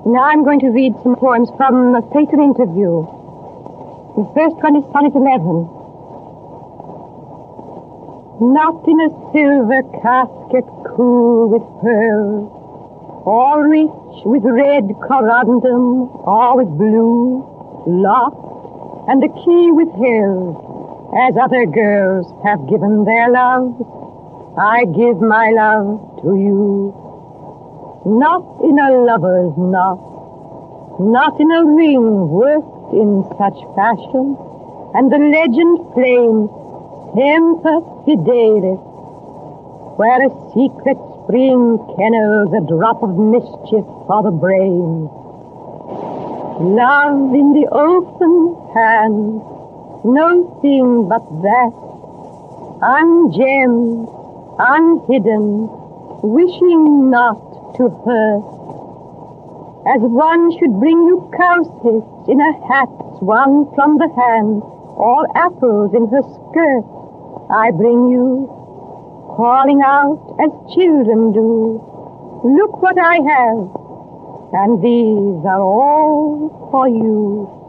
Now I'm going to read some poems from the Fatal Interview. The first one is Sonnet 11. Not in a silver casket cool with pearls, all rich with red corundum, or with blue, locked, and the key withheld, as other girls have given their love, I give my love to you. Not in a lover's knot, not in a ring worked in such fashion, and the legend plain, Semper Fidelis, where a secret spring kennels a drop of mischief for the brain. Love in the open hand, no thing but that, ungemmed, unhidden, wishing not to hurt, as one should bring you cowslips in her hat swung from the hand, or apples in her skirt. I bring you, calling out as children do, look what I have, and these are all for you.